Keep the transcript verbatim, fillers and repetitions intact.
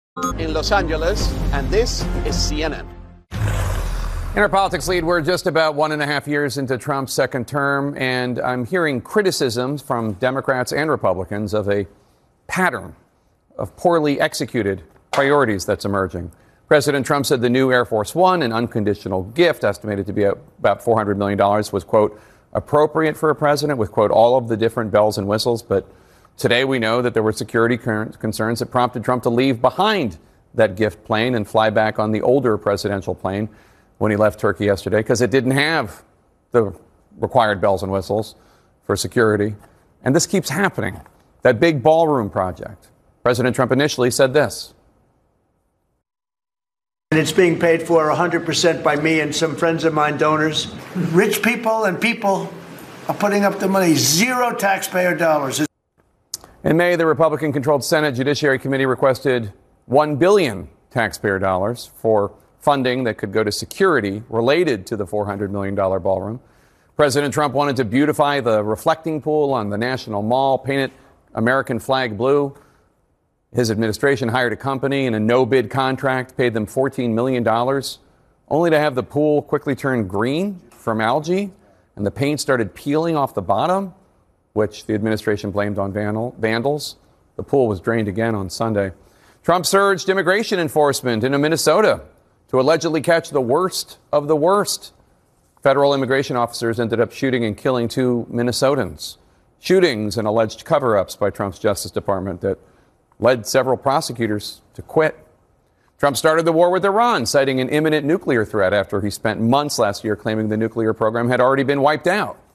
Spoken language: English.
In Los Angeles, and this is C N N. In our politics lead, we're just about one and a half years into Trump's second term, and I'm hearing criticisms from Democrats and Republicans of a pattern of poorly executed priorities that's emerging. President Trump said the new Air Force One, an unconditional gift estimated to be about four hundred million dollars, was, quote, appropriate for a president with, quote, all of the different bells and whistles. But today we know that there were security concerns that prompted Trump to leave behind that gift plane and fly back on the older presidential plane when he left Turkey yesterday, because it didn't have the required bells and whistles for security. And this keeps happening. That big ballroom project. President Trump initially said this. And it's being paid for one hundred percent by me and some friends of mine, donors. Rich people and people are putting up the money. Zero taxpayer dollars. In May, the Republican-controlled Senate Judiciary Committee requested one billion dollars taxpayer dollars for funding that could go to security related to the four hundred million dollars ballroom. President Trump wanted to beautify the reflecting pool on the National Mall, paint it American flag blue. His administration hired a company in a no-bid contract, paid them fourteen million dollars, only to have the pool quickly turn green from algae, and the paint started peeling off the bottom, which the administration blamed on vandal- vandals. The pool was drained again on Sunday. Trump surged immigration enforcement into Minnesota to allegedly catch the worst of the worst. Federal immigration officers ended up shooting and killing two Minnesotans. Shootings and alleged cover-ups by Trump's Justice Department that led several prosecutors to quit. Trump started the war with Iran, citing an imminent nuclear threat after he spent months last year claiming the nuclear program had already been wiped out.